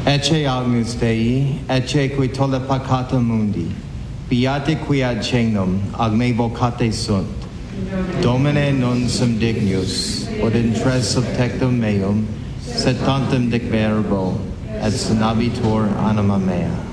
Ecce agnus Dei, ecce qui tolle peccata mundi, beate qui ad cenum, ad me vocate sunt. Domine non sum dignus, ut in tres subtectum meum, sed tantum dic verbo, et sunabitur anima mea.